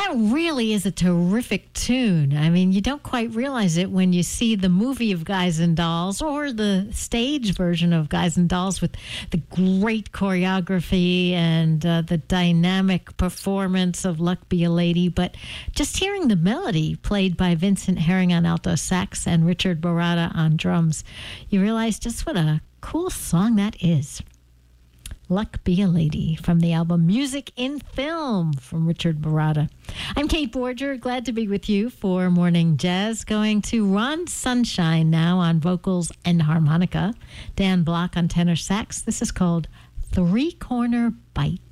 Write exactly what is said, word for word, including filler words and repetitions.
That really is a terrific tune. I mean, you don't quite realize it when you see the movie of Guys and Dolls or the stage version of Guys and Dolls with the great choreography and uh, the dynamic performance of Luck Be a Lady. But just hearing the melody played by Vincent Herring on alto sax and Richard Barada on drums, you realize just what a cool song that is. Luck Be a Lady from the album Music in Film from Richard Barada. I'm Kate Borger, glad to be with you for Morning Jazz. Going to Ron Sunshine now on vocals and harmonica. Dan Block on tenor sax. This is called Three Corner Bite.